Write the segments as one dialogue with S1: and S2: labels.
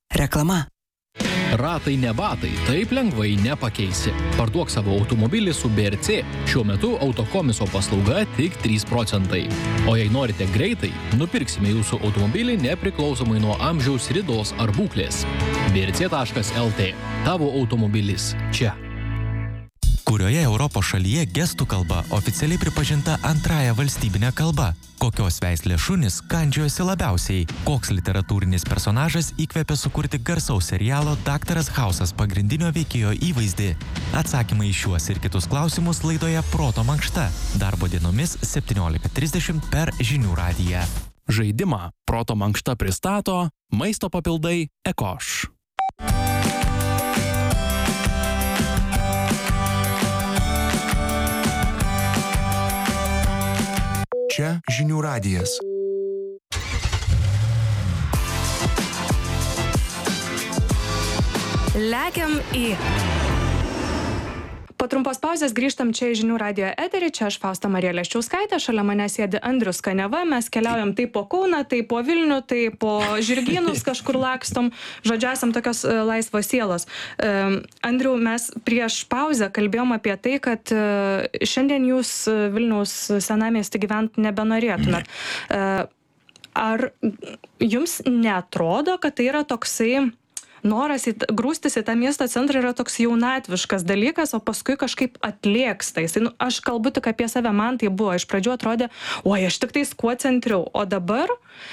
S1: Reklama.
S2: Ratai ne batai, taip lengvai nepakeisi. Parduok savo automobilį su BRC. Šiuo metu autokomiso paslauga tik 3%. O jei norite greitai, nupirksime jūsų automobilį nepriklausomai nuo amžiaus, ridos ar būklės. brc.lt. Tavo automobilis čia.
S3: Kurioje Europos šalyje gestų kalba oficialiai pripažinta antrąja valstybinė kalba? Kokios veislės šunys kandžiojosi labiausiai? Koks literatūrinis personažas įkvėpė sukurti garsaus serialo Daktaras Hausas pagrindinio veikėjo įvaizdį? Atsakymai į šiuos ir kitus klausimus laidoje Proto mankšta. Darbo dienomis 17:30 per Žinių radiją.
S2: Žaidimą Proto mankšta pristato maisto papildai Ekoš.
S4: Čia Žinių radijas.
S5: Lekiam į. Po trumpos pauzės grįžtam čia į Žinių radijo eterį. Čia aš Fausta Marija Leščiauskaitė, šalia mane sėdi Andrius Kaniava. Mes keliaujam tai po Kauną, tai po Vilnių, tai po Žirgynus kažkur lakstom. Žodžiu, esam tokios laisvos sielos. Andriu, mes prieš pauzę kalbėjom apie tai, kad šiandien jūs Vilniaus senamiestį gyvent nebenorėtumėt. Ar jums neatrodo, kad tai yra toksai noras grūstis į tą miesto centrą yra toks jaunatviškas dalykas, o paskui kažkaip atlėksta. Aš kalbu tik apie save, man tai buvo. Iš pradžių atrodė, oi, aš tik tais kuo centriau. O dabar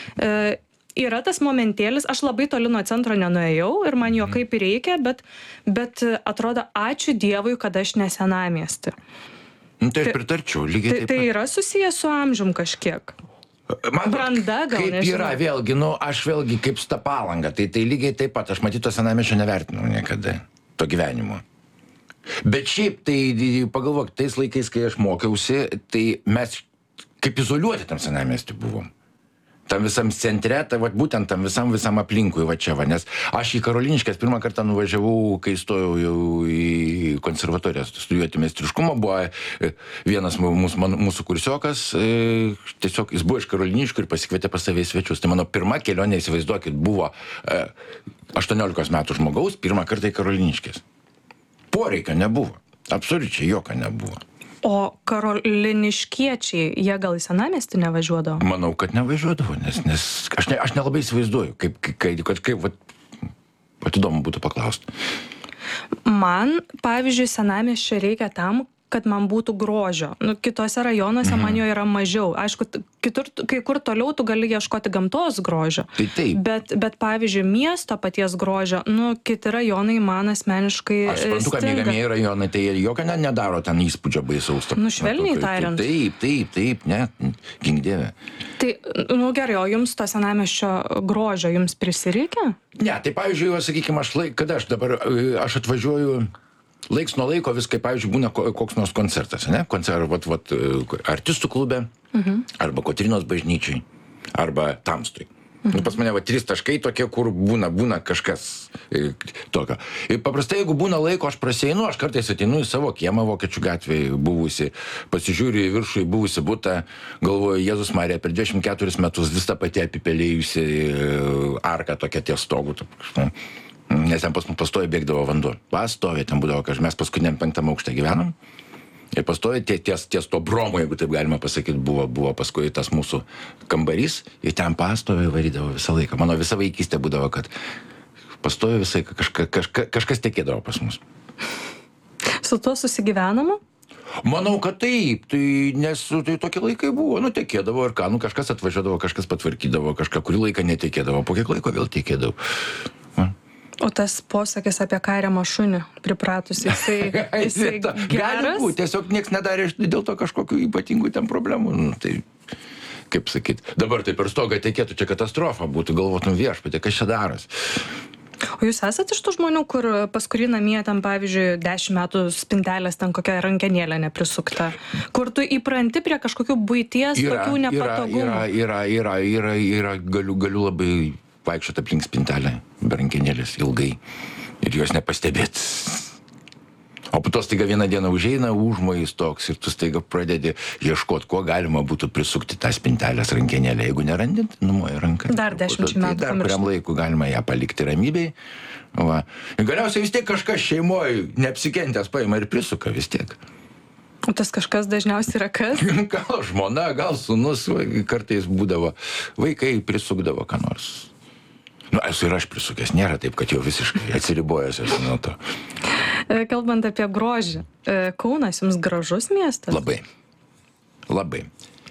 S5: yra tas momentėlis, aš labai toli nuo centro nenuėjau ir man jo kaip ir reikia, bet atrodo, ačiū Dievui, kad aš ne senamiestį.
S6: Tai aš pritarčiau, lygiai taip pat.
S5: Tai yra susijęs su amžium kažkiek. Branda gal,
S6: kaip
S5: nežinau.
S6: yra vėlgi, aš vėlgi kaip su ta Palanga, tai lygiai taip pat, aš matyt to senamiesčio nevertinau niekada, to gyvenimo. Bet šiaip, tai pagalvok, tais laikais, kai aš mokiausi, tai mes kaip izoliuoti tam senamiestį buvom. Tam visam centre, būtent tam visam aplinkui, čia, nes aš į Karoliniškes pirmą kartą nuvažiavau, kai stojau jau į konservatoriją studijuoti meistriškumo, buvo vienas mūsų kursiokas, tiesiog jis buvo iš Karoliniškių ir pasikvietė pas save į svečius. Tai mano pirma kelionė, įsivaizduokit, buvo 18 metų žmogaus, pirmą kartą į Karoliniškes. Poreikio nebuvo, absoliučiai jokio nebuvo.
S5: O karoliniškiečiai, jie gal į senamiestį nevažiuodavo?
S6: Manau, kad nevažiuodavo, nes aš nelabai įsivaizduoju, kaip įdomu būtų paklausti.
S5: Man, pavyzdžiui, senamiesčio reikia tam, kad man būtų grožio. Kitose rajonuose man jo yra mažiau. Aišku, kai kur toliau tu gali ieškoti gamtos grožio.
S6: Tai taip.
S5: Bet pavyzdžiui, miesto paties grožio, kiti rajonai man asmeniškai
S6: aš suprantu, kad mėgamieji rajonai, tai jokio nedaro ten įspūdžio baisaus.
S5: Švelniai tariant.
S6: Taip, ne, gink Dieve.
S5: Tai, gerai, o jums to senamiesčio grožio jums prisireikia?
S6: Ne, tai pavyzdžiui, sakykime, kada aš dabar, aš atvažiuoju laiks nuo laiko, vis kaip, pavyzdžiui, būna koks nors koncertas, ne? Artistų klube, arba Kotrynos bažnyčiai, arba Tamstui. Pas mane 3 taškai tokie, kur būna kažkas tokio. Ir paprastai, jeigu būna laiko, aš prasieinu, aš kartais ateinu į savo kiemą Vokiečių gatvėje buvusi, pasižiūriu į viršų į buvusi butą, galvoju, Jėzus Marija, per 24 metus vis tą patį apipelėjusi arką tokia ties stogu. Nes ten pas mus pastoviai bėgdavo vanduo. Pastoviai ten būdavo, kad mes paskutiniam 5 aukšte gyvenom. Ir pastoviai ties to bromo, jeigu taip galima pasakyti, buvo paskui tas mūsų kambarys. Ir ten pastoviai varydavo visą laiką. Mano visa vaikystė būdavo, kad pastoviai visai kažkas tekėdavo pas mus.
S5: Su tuo susigyvenama?
S6: Manau, kad taip. Nes tai tokie laikai buvo. Tekėdavo ir ką. Kažkas atvažiuodavo, kažkas patvarkydavo, kažką kurį laiką netekėdavo. Po kiek laiko vėl tekėdavo.
S5: O tas posakis apie kariamą šunį pripratus, jisai geras?
S6: Gali būti, tiesiog nieks nedarė dėl to kažkokių ypatingų ten problemų. Tai, kaip sakyt, dabar tai per stogą tekėtų, čia katastrofa būtų, galvotum viešpatė, kas čia daros.
S5: O jūs esate iš tų žmonių, kur pas kurį namie ten, pavyzdžiui, 10 metų spintelės ten kokia rankenėlė neprisukta, kur tu įpranti prie kažkokių buities tokių nepatogumų?
S6: Yra, galiu labai vaikščiot aplink spintelę, be rankenėlės ilgai ir jos nepastebėt. O po to staiga vieną dieną užeina užmojais toks ir tu staiga pradedi ieškoti, kuo galima būtų prisukti tą spintelės rankenėlę. Jeigu nerandint, numuoja ranką.
S5: Dar 10 metų.
S6: Dar kuriam laiku galima ją palikti ramybėj. Va. Ir galiausiai vis tiek kažkas šeimoje neapsikentęs paima ir prisuka vis tiek.
S5: O tas kažkas dažniausiai yra kas?
S6: Gal žmona, gal sūnus, kartais būdavo, vaikai prisukdavo ką nors. Esu ir aš prisukęs, nėra taip, kad jau visiškai atsiribojęs esu nuo to.
S5: Kalbant apie grožį, Kaunas jums gražus miestas?
S6: Labai. Labai.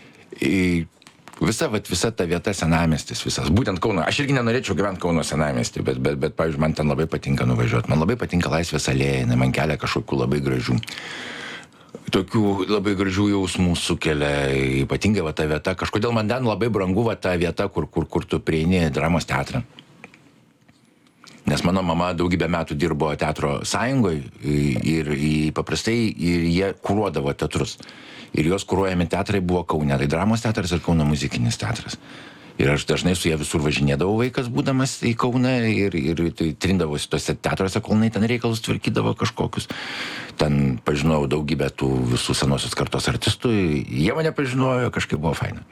S6: Visa ta vieta senamiestis visas, būtent Kauno. Aš irgi nenorėčiau gyventi Kauno senamiestį, bet pavyzdžiui, man ten labai patinka nuvažiuoti. Man labai patinka Laisvės alėja, man kelia kažkokių labai gražių. Tokių labai gražių jausmų sukelia, ypatingai ta vieta. Kažkodėl man ten labai brangu ta vieta, kur tu prieini dramos teatrą. Nes mano mama daugybę metų dirbo teatro sąjungoje ir paprastai jie kuruodavo teatrus. Ir jos kuruojami teatrai buvo Kaune, tai dramos teatras ir Kauno muzikinis teatras. Ir aš dažnai su jie visur važinėdavau vaikas būdamas į Kauną ir tai trindavosi tose teatruose, kol jinai ten reikalus tvarkydavo kažkokius. Ten pažinojau daugybę tų visų senosios kartos artistų, jie mane pažinojo, kažkaip buvo faina.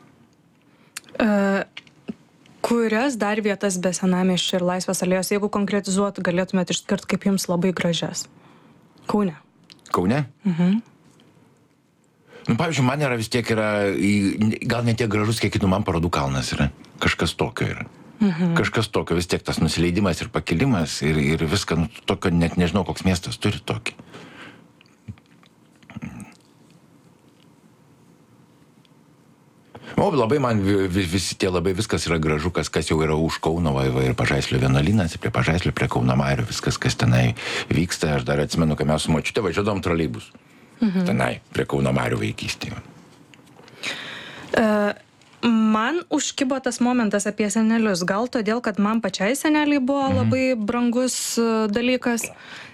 S5: Kurias dar vietas be senamiesčio ir Laisvės alėjos, jeigu konkretizuoti, galėtumėte išskirti kaip jums labai gražias? Kaune.
S6: Kaune? Pavyzdžiui, man yra vis tiek gal ne tiek gražus, kiek man Parodų kalnas yra. Kažkas tokio yra. Kažkas tokio, vis tiek tas nusileidimas ir pakilimas ir viską, tokio net nežinau, koks miestas turi tokį. O labai man visi tie labai viskas yra gražu, kas jau yra už Kauno, ir Pažaislio vienuolynas, prie Pažaislio, prie Kauno marių, viskas, kas tenai vyksta. Aš dar atsimenu, kad mes su močiute važiuodavom troleibus. Tenai, prie Kauno marių vaikystėje.
S5: Man užkibo tas momentas apie senelius. Gal todėl, kad man pačiai seneliai buvo labai brangus dalykas.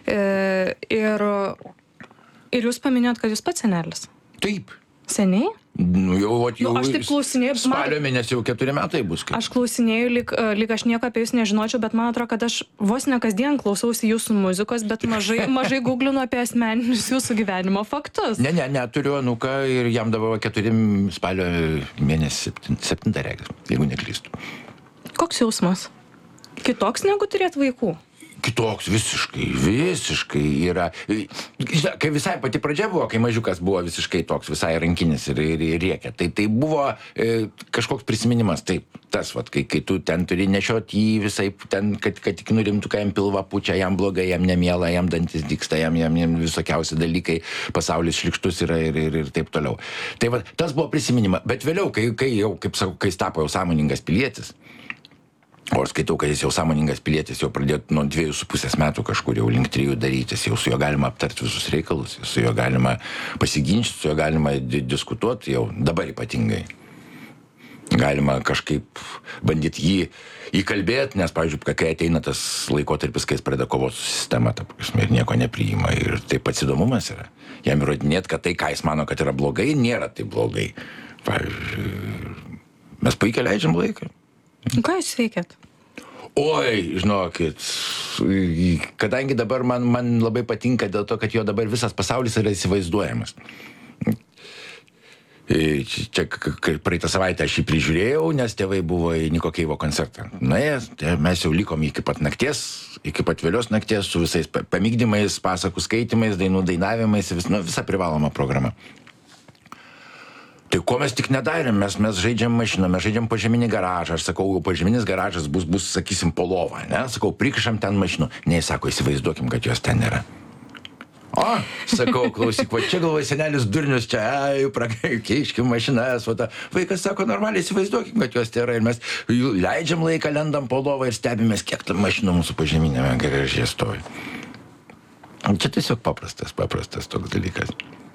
S5: Ir jūs paminėjot, kad jūs pats senelis.
S6: Taip.
S5: Seniai? Aš taip klausinėjau.
S6: Spalio mėnesį jau 4 metai bus.
S5: Aš klausinėjau, lyg aš nieko apie jūs nežinočiau, bet man atrodo, kad aš vos ne kasdien klausausi jūsų muzikos, bet mažai googlinu apie asmeninius jūsų gyvenimo faktus.
S6: Ne, turiu anūką ir jam dabar 4 spalio mėnesį 7 regis, jeigu neklystu.
S5: Koks jausmas? Kitoks negu turėt vaikų?
S6: Kitoks, visiškai yra. Kai visai pati pradžia buvo, kai mažiukas buvo visiškai toks, visai rankinis ir rėkia. Tai buvo kažkoks prisiminimas, taip, tas, kai tu ten turi nešioti jį visai, ten, kad tik nurimtų, kai jam pilva pučia, jam blogai, jam nemiela, jam dantis dyksta, jam visokiausi dalykai, pasaulis šlikštus yra ir taip toliau. Tai tas buvo prisiminimas. Bet vėliau, kai jis tapo jau sąmoningas pilietis, o aš skaitau, kad jis jau sąmoningas pilietis, jau pradėjo nuo 2,5 metų kažkur jau link 3 darytis, jau su juo galima aptarti visus reikalus, su juo galima pasiginčyti, su juo galima diskutuoti, jau dabar ypatingai. Galima kažkaip bandyti jį įkalbėti, nes, pavyzdžiui, kai ateina tas laikotarpis, kai jis pradeda kovoti su sistema, ir nieko nepriima, ir tai pats įdomumas yra. Jam įrodinėti, kad tai, ką jis mano, kad yra blogai, nėra tai blogai. Pavyzdžiui, mes puikiai leidžiam laiką.
S5: Ką jūs veikiat?
S6: Oi, žinokit, kadangi dabar man labai patinka dėl to, kad jo dabar visas pasaulis yra įsivaizduojamas. Čia praeitą savaitę aš jį prižiūrėjau, nes tėvai buvo į Niko Keivo koncertą. Mes jau likom iki pat nakties, iki pat vėlios nakties su visais pamygdymais, pasakų skaitimais, dainų dainavimais, visa privaloma programa. Tai ko mes tik nedarėm, mes žaidžiam mašiną, mes žaidžiam požeminį garažą, aš sakau, požeminis garažas bus, sakysim, po lova, ne? Sakau, prikišam ten mašinų. Ne, sako, įsivaizduokim, kad jos ten nėra. O, sakau, klausyk, čia galvoja senelis durnius, čia, keiškim mašinas, vaikas sako, normaliai įsivaizduokim, kad jos nėra ir mes leidžiam laiką, lendam po lovą ir stebimės, kiek tam mašinų mūsų požeminėme garaže stovi. Čia tiesiog paprastas toks dalykas.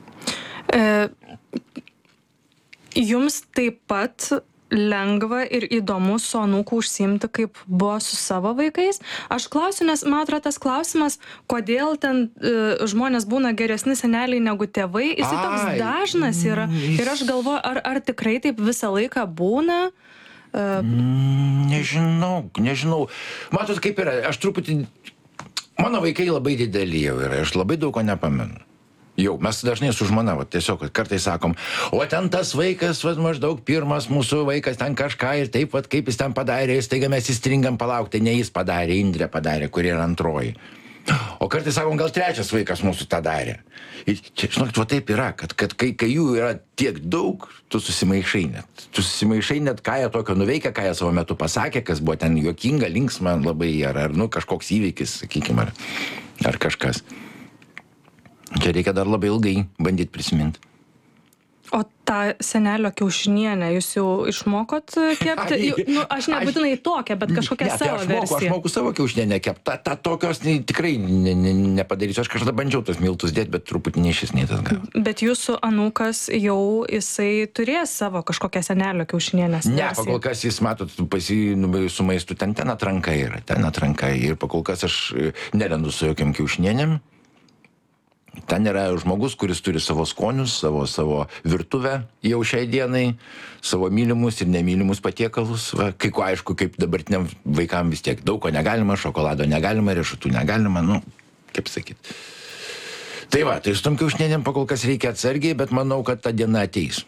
S5: Jums taip pat lengva ir įdomu su anūku užsiimti, kaip buvo su savo vaikais? Aš klausiu, nes man atrodo tas klausimas, kodėl ten žmonės būna geresni seneliai negu tėvai, jisai toks dažnas yra. Ir aš galvoju, ar tikrai taip visą laiką būna?
S6: Nežinau. Matot, kaip yra, aš truputį... Mano vaikai labai dideli jau yra, aš labai daug ko nepamenu. Jau, mes dažnai su žmona, tiesiog kartais sakom, o ten tas vaikas, maždaug pirmas mūsų vaikas ten kažką ir taip, kaip jis ten padarė, ir staiga mes įstringam palaukti, ne jis padarė, Indrė padarė, kuri yra antroji. O kartais sakom, gal trečias vaikas mūsų tą darė. Ir čia, žinokit, taip yra, kad kai jų yra tiek daug, tu susimaišai net. Tu susimaišai net, ką jie tokio nuveikia, ką jie savo metu pasakė, kas buvo ten juokinga, linksma labai, ar kažkoks įvykis, sakykime, ar kažkas. Čia reikia dar labai ilgai bandyti prisiminti.
S5: O tą senelio kiaušinienę jūs jau išmokot kepti? Aš nebūtinai tokią, bet kažkokią savo versiją.
S6: Aš moku savo kiaušinienę kepti. Tokios tikrai nepadarysiu. Aš kažkada bandžiau tos miltus dėti, bet truputį nei šis, nei tas gal.
S5: Bet jūsų anūkas jau jisai turės savo kažkokią senelio kiaušinienės versiją?
S6: Ne, pakol kas jis, matot, su maistu ten atranka yra. Ten atranka. Ir pakol kas aš nelendu su jokiam kiaušinienėm. Ten yra žmogus, kuris turi savo skonius, savo virtuvę jau šiai dienai, savo mylimus ir nemylimus patiekalus. Kai ko aišku, kaip dabartiniam vaikam vis tiek daug ko negalima, šokolado negalima, riešutų negalima, kaip sakyt. Tai su tom kiaušinienėm pakol kas reikia atsargiai, bet manau, kad ta diena ateis.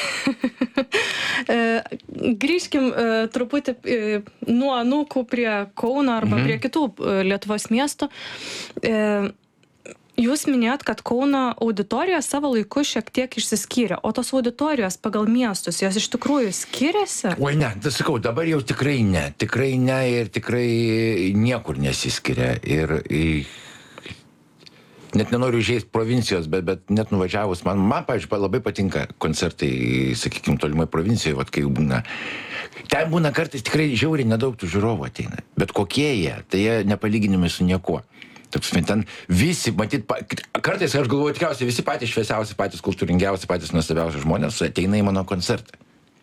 S5: Grįžkim truputį nuo anūkų prie Kauno arba prie kitų Lietuvos miestų. Jūs minėjot, kad Kauno auditorija savo laiku šiek tiek išsiskyrė, o tos auditorijos pagal miestus, jos iš tikrųjų skiriasi?
S6: Oi ne, sakau, dabar jau tikrai ne ir tikrai niekur nesiskiria. Ir net nenoriu žaisti provincijos, bet net nuvažiavus, man pavyzdžiui, labai patinka koncertai, sakykime, tolimai provincijoje, kai jau būna. Ten būna kartais tikrai žiauriai nedaug tų žiūrovų ateina, bet kokie jie, tai jie nepalyginami su niekuo. Ten visi, matyt, kartais aš galvoju, tikriausiai visi patys šviesiausi, patys kultūringiausi, patys nuostabiausi žmonės ateina į mano koncertą.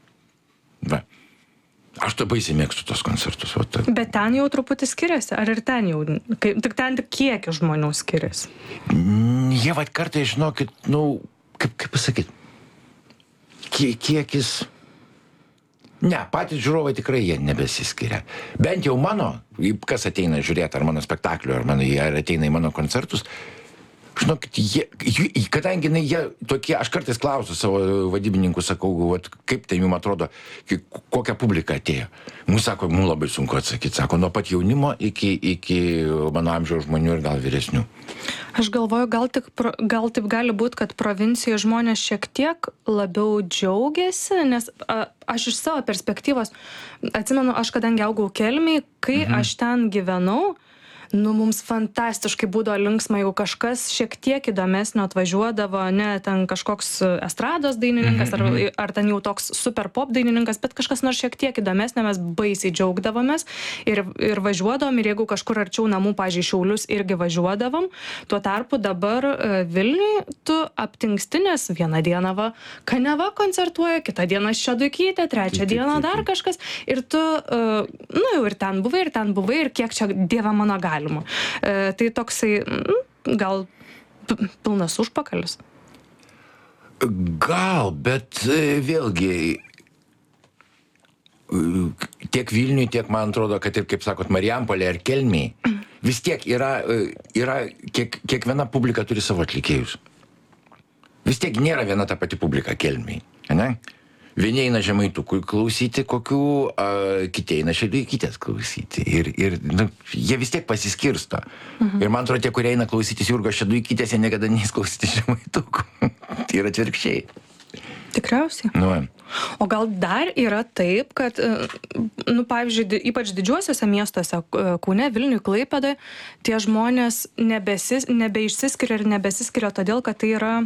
S6: Aš to baisiai mėgstu tos koncertus.
S5: Bet ten jau truputį skiriasi, ar ir ten jau, ten tik kiek žmonių skiriasi?
S6: Jie kartais, žinokit, kaip pasakyti, kiekis... Ne, patys žiūrovai tikrai jie nebesiskiria. Bent jau mano, kas ateina žiūrėti ar mano spektaklių, ar ateina į mano koncertus, žinokit, kadangi jie tokie, aš kartais klausiu savo vadybininkų, sakau, kaip tai jums atrodo, kokia publika atėjo. Mums sako, mums labai sunku atsakyti, sako, nuo pat jaunimo iki mano amžiaus žmonių ir gal vyresnių.
S5: Aš galvoju, gal taip gali būti, kad provincijoje žmonės šiek tiek labiau džiaugiasi, nes aš iš savo perspektyvos atsimenu, aš kadangi augau Kelmėj, kai aš ten gyvenau, mums fantastiškai būdavo linksma, jau kažkas šiek tiek įdomesnio atvažiuodavo, ne ten kažkoks estrados dainininkas, ar ten jau toks super pop dainininkas, bet kažkas nors šiek tiek įdomesnio, mes baisiai džiaugdavomės ir važiuodavom, ir jeigu kažkur arčiau namų, pavyzdžiui, Šiaulius irgi važiuodavom. Tuo tarpu dabar Vilniui tu aptingsti, nes vieną dieną Kaniava koncertuoja, kitą dieną Šeduikytė, trečią dieną dar kažkas, ir tu, jau ir ten buvai, ir kiek čia Dieve mano galima. Tai toksai, gal pilnas užpakalis?
S6: Gal, bet vėlgi tiek Vilniui, tiek man atrodo, kad ir, kaip sakot, Marijampolė ar Kelmėj, vis tiek yra kiekviena publika turi savo atlikėjus. Vis tiek nėra viena ta pati publika Kelmėj, ne? Vieni eina Žemaitukų klausyti kokių, kiti eina Šeduikytės klausyti. Ir jie vis tiek pasiskirsto. Ir man atrodo, tie, kurie eina klausytis Jurgos Šeduikytės, jie niekada neis klausyti Žemaitukų. Tai yra atvirkščiai.
S5: Tikriausiai. O gal dar yra taip, kad, pavyzdžiui, ypač didžiuosiuose miestuose, Kaune, Vilniuj, Klaipėdoje, tie žmonės nebeišsiskiria ir nebesiskiria todėl, kad tai yra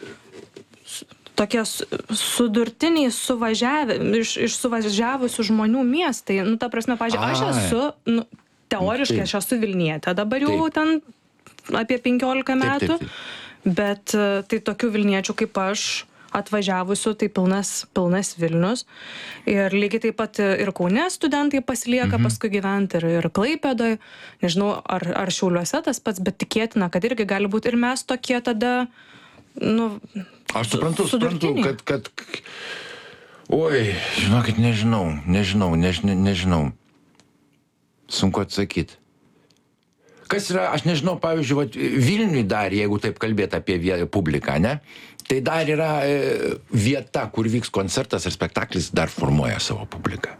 S5: tokie sudurtiniai iš suvažiavusių žmonių miestai. Ta prasme, pavyzdžiui, aš esu, teoriškai aš esu Vilnietė, dabar jau ten apie 15 metų, bet tai tokių Vilniečių kaip aš atvažiavusių, tai pilnas Vilnius. Ir lygiai taip pat ir Kaune studentai pasilieka paskui gyventi, ir Klaipėdoje. Nežinau, ar Šiauliuose tas pats, bet tikėtina, kad irgi gali būti. Ir mes tokie tada,
S6: aš suprantu, kad oi, žinokit, nežinau. Sunku atsakyti. kas yra, aš nežinau, pavyzdžiui, vat, Vilniui dar, jeigu taip kalbėti apie publiką, ne? Tai dar yra vieta, kur vyks koncertas ir spektaklis, dar formuoja savo publiką.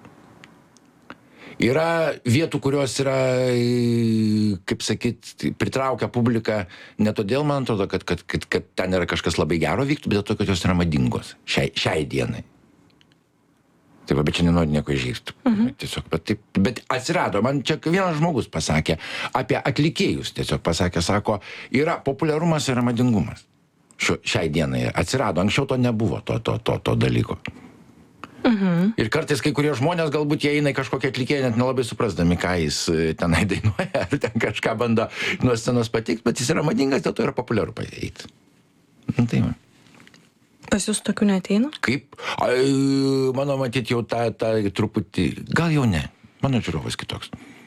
S6: Yra vietų, kurios yra, kaip sakyt, pritraukia publiką ne todėl, man atrodo, kad ten yra kažkas labai gero vyktų, bet dėl to, kad jos yra madingos šiai dienai. Tai va, bet čia nenori nieko įžeisti. Tiesiog, bet atsirado, man čia vienas žmogus pasakė, apie atlikėjus tiesiog pasakė, sako, yra populiarumas, yra madingumas. Šiai dienai atsirado, anksčiau to nebuvo, to dalyko. Ir kartais kai kurie žmonės galbūt jie eina į kažkokią atlikėją net nelabai suprasdami, ką jis tenai dainuoja, ar ten kažką bando nuo scenos patikti, bet jis yra madingas, dėl to yra populiaru eiti. Tai va.
S5: Pas jūs tokių neateina?
S6: Kaip? Mano matyt jau tą truputį, gal jau ne, mano žiūrovas kitoks.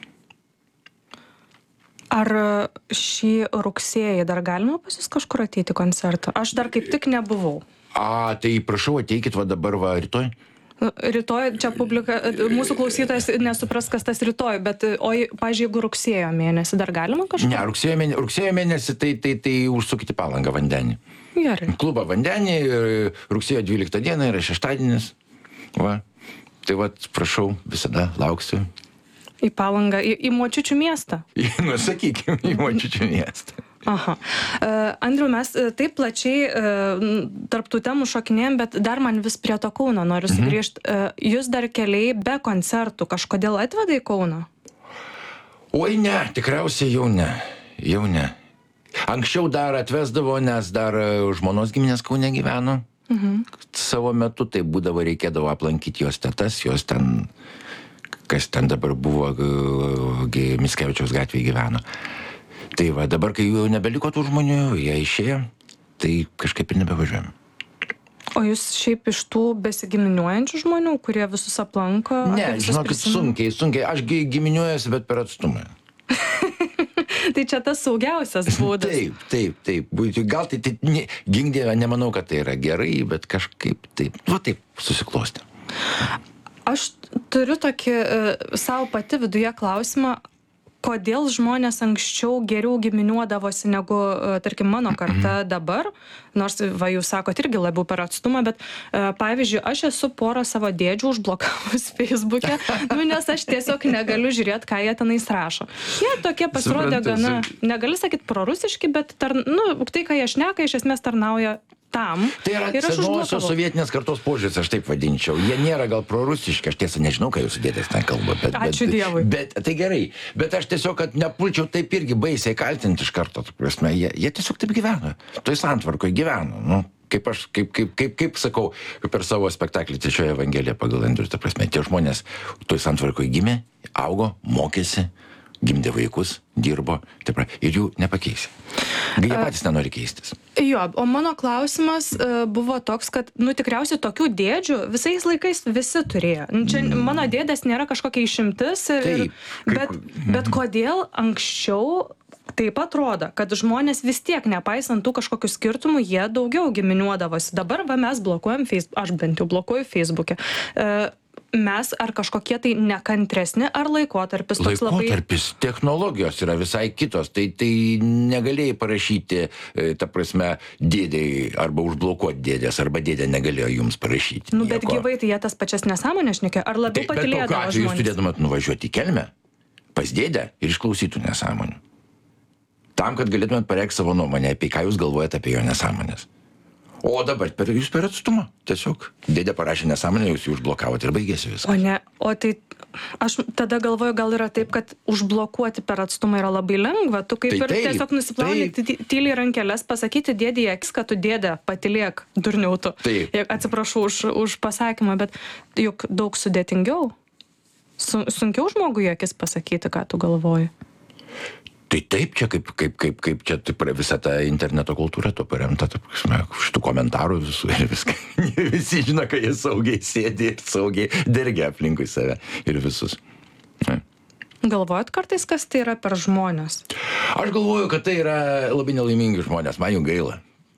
S5: Ar šį rugsėjį dar galima pas jūs kažkur ateiti koncertą? Aš dar kaip tik nebuvau.
S6: Tai prašau, ateikit va dabar va rytoj.
S5: Rytoj, čia publika, mūsų klausytojas nesupras, kas tas rytoj, bet, pavyzdžiui, jeigu rugsėjo mėnesį, dar galima kažką?
S6: Ne, rugsėjo mėnesį tai užsukite Palangą Vandenį.
S5: Gerai.
S6: Klubą Vandenį, rugsėjo 12 dieną yra šeštadienis. Va. Tai va, prašau, visada lauksiu.
S5: Į Palangą, į Močiučių miestą?
S6: Nu, sakykime, į Močiučių miestą.
S5: Aha. Andriau, mes taip plačiai tarp tų temų šokinėjom, bet dar man vis prie to Kauno noriu sugrįžti. Jūs dar keliai be koncertų kažkodėl atveda į Kauną?
S6: Oi ne, tikriausiai jau ne. Jau ne. Anksčiau dar atvesdavo, nes dar žmonos giminės Kaune gyveno. Savo metu tai būdavo, reikėdavo aplankyti jos tetas, jos ten, kas ten dabar buvo, Mickevičiaus gatvėje gyveno. Tai va, dabar, kai jau nebeliko tų žmonių, jie išėjo, tai kažkaip ir nebevažiuojame.
S5: O jūs šiaip iš tų besigiminiuojančių žmonių, kurie visus aplanko?
S6: Ne, žinokit, sunkiai. Aš giminiuojuosi, bet per atstumą.
S5: Tai čia tas saugiausias būdas.
S6: Taip. Gal tai gink Dieve, nemanau, kad tai yra gerai, bet kažkaip taip, taip susiklostė.
S5: Aš turiu tokį savo pati viduje klausimą, kodėl žmonės anksčiau geriau giminiuodavosi negu, tarkim, mano karta dabar, nors, va, jūs sakot, irgi labiau per atstumą, bet, pavyzdžiui, aš esu porą savo dėdžių užblokavus Facebook'e, nes aš tiesiog negaliu žiūrėti, ką jie tenais rašo. Jie tokie pasirodė gana, negali sakyti prorusiški, bet tai, ką jie šneka, iš esmės tarnauja tam.
S6: Tai yra senosios sovietinės kartos požiūris, aš taip vadinčiau. Jie nėra gal prorusiški, aš tiesa nežinau, ką jūsų dėdės ten kalba.
S5: Ačiū Dievui.
S6: Bet tai gerai, bet aš tiesiog, kad nepulčiau taip irgi baisiai kaltinti iš karto. Prasme, jie tiesiog taip gyveno. Toj santvarkoje gyveno. Nu, kaip sakau, per savo spektaklį Trečioji Evangelija pagal Andrių, ta prasme, tie žmonės toj santvarkoje gimė, augo, mokėsi, gimdė vaikus, dirbo, ir jų nepakeisi. Jie patys nenori keistis.
S5: Jo, o mano klausimas buvo toks, kad, tikriausiai tokių dėdžių visais laikais visi turėjo. Čia mano dėdės nėra kažkokia išimtis, bet kodėl anksčiau taip atrodo, kad žmonės vis tiek, nepaisant tų kažkokių skirtumų, jie daugiau giminiuodavosi. Dabar mes blokuojam Facebook, aš bent jau blokuoju Facebook'e. Mes ar kažkokie tai nekantresni, ar laikotarpis toks labai...
S6: Laikotarpis, technologijos yra visai kitos, tai negalėjai parašyti, ta prasme, dėdėjai, arba užblokuoti dėdės, arba dėdė negalėjo jums parašyti.
S5: Bet gyvai tai jie tas pačias nesąmonės šnekėjo, ar labiau patylėdavo žmonės? Bet tokiu atveju
S6: jūs turėtumėt nuvažiuoti į Kelmę, pas dėdę ir išklausytų nesąmonių. Tam, kad galėtumėt pareikšti savo nuomonę, apie ką jūs galvojate apie jo nesąmonės. O dabar jūs per atstumą. Tiesiog dėdė parašė nesąmonę, jūs jį užblokavote ir baigėsi viskas.
S5: O ne, tai aš tada galvoju, gal yra taip, kad užblokuoti per atstumą yra labai lengva. Tu kaip ir tiesiog nusiplauni tyliai rankeles, pasakyti dėdį eks, kad tu dėdė patylėk durniautų. Atsiprašau už pasakymą, bet juk daug sudėtingiau. Sunkiau žmogui akis pasakyti, ką tu galvoji.
S6: Tai taip, čia kaip čia visa ta interneto kultūra to paremta, šitų komentarų visų ir viską. Visi žino, kad jie saugiai sėdi ir saugiai dergia aplinkui save ir visus.
S5: Galvojat kartais, kas tai yra per žmonės?
S6: Aš galvoju, kad tai yra labai nelaimingi žmonės, man jų gaila.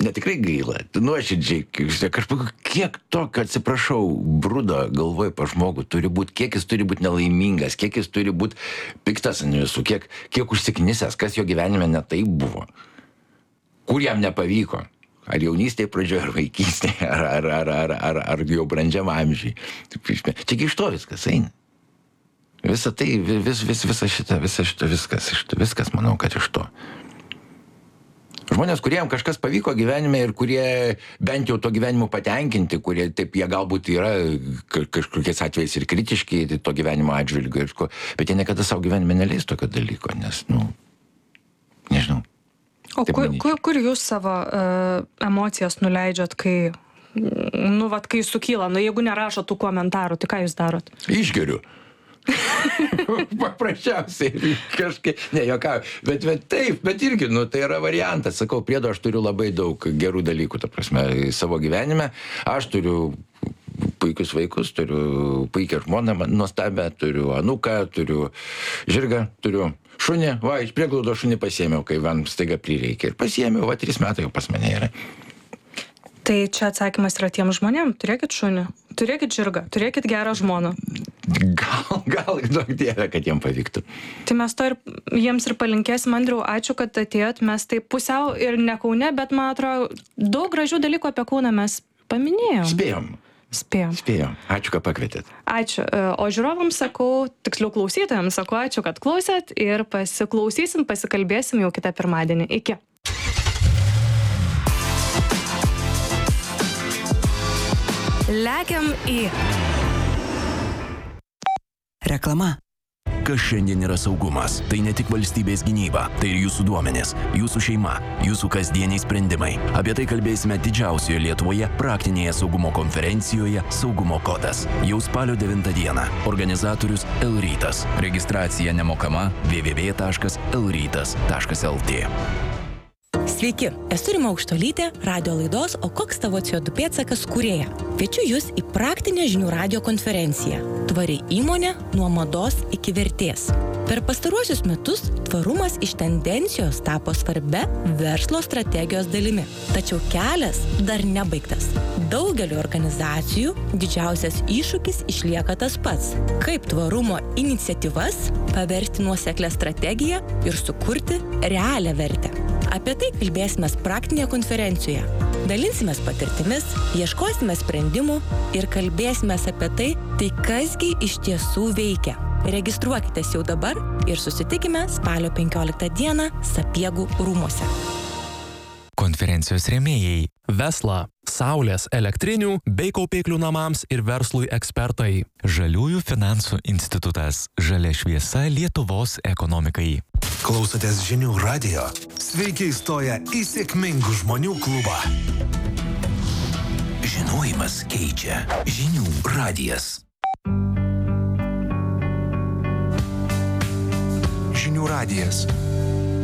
S6: netikrai gaila, nuoširdžiai, kažkaip kiek tokio, atsiprašau, brudo galvoj pa žmogų turi būti, kiek jis turi būti nelaimingas, kiek jis turi būti piktas ant visų, kiek užsiknisęs, kas jo gyvenime ne taip buvo, kur jam nepavyko. Ar jaunystėje pradžioje, ar vaikystėje, ar jau brandžiam amžiai. Čia iš to viskas eina. Visa tai, visa šita, viskas, manau, kad iš to. Žmonės, kuriems kažkas pavyko gyvenime ir kurie bent jau to gyvenimo patenkinti, kurie taip jie galbūt yra kažkokiais atvejais ir kritiški to gyvenimo atžvilgiu, bet jie niekada savo gyvenime neleis tokio dalyko, nes, nežinau.
S5: O kur jūs savo emocijas nuleidžiat, kai, kai sukyla, jeigu nerašo tų komentarų, tai ką jūs darot?
S6: Išgeriu. Paprasčiausiai kažkaip, juokauju, bet irgi, tai yra variantas, sakau, priedo aš turiu labai daug gerų dalykų, ta prasme, savo gyvenime, aš turiu puikius vaikus, turiu puikią žmoną, nuostabę, turiu anūką, turiu žirgą, turiu šunį, iš prieglaudo šunį pasiėmiau, kai man staiga prireikė. Ir pasiėmiau, 3 metai jau pas mane yra.
S5: Tai čia atsakymas yra tiem žmonėm. Turėkit šunį, turėkit žirgą, turėkit gerą žmoną.
S6: Gal, daug dievė, kad jiem pavyktų.
S5: Tai mes to jiems ir palinkėsim, Andriau, ačiū, kad atėjot. Mes tai pusiau ir ne Kaune, bet man atrodo, daug gražių dalykų apie Kauną mes paminėjom. Spėjom. Ačiū, kad pakvietėt. Ačiū. O žiūrovams sakau, tiksliau klausytojams sakau, ačiū, kad klausėt ir pasiklausysim, pasikalbėsim jau kitą pirmadienį. Iki. Lekiam į
S1: reklama. Kas šiandien yra saugumas? Tai ne tik valstybės gynyba, tai ir jūsų duomenys, jūsų šeima, jūsų kasdieniai sprendimai. Apie tai kalbėsime didžiausioje Lietuvoje praktinėje saugumo konferencijoje Saugumo kodas. Jau spalio 9 dieną. Organizatorius L-Rytas. Registracija nemokama www.lrytas.lt.
S7: Sveiki, esu Rima Aukštuolytė, radio laidos O koks tavo CO2 pėdsakas kūrėja. Kviečiu jūs į praktinę žinių radijo konferenciją. Tvari įmonė nuo mados iki vertės. Per pastaruosius metus tvarumas iš tendencijos tapo svarbia verslo strategijos dalimi. Tačiau kelias dar nebaigtas. Daugeliu organizacijų didžiausias iššūkis išlieka tas pats. Kaip tvarumo iniciatyvas paversti nuoseklią strategiją ir sukurti realią vertę. Apie tai kalbėsime praktinėje konferencijoje. Dalinsimės patirtimis, ieškosime sprendimų ir kalbėsime apie tai kasgi iš tiesų veikia. Registruokitės jau dabar ir susitikime spalio 15 dieną Sapiegų rūmuose.
S3: Konferencijos rėmėjai.
S2: Vesla, saulės, elektrinių bei kaupiklių namams ir verslui ekspertai.
S3: Žaliųjų finansų institutas. Žalia šviesa Lietuvos ekonomikai.
S4: Klausotės žinių radijo. Sveiki įstoję į sėkmingų žmonių klubą.
S1: Žinojimas keičia. Žinių radijas.
S4: Žinių radijas.